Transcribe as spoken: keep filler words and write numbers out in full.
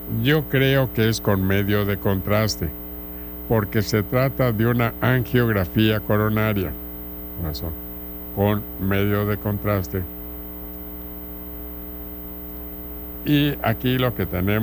Yo creo que es con medio de contraste, porque se trata de una angiografía coronaria. Razón. Con medio de contraste. Y aquí lo que tenemos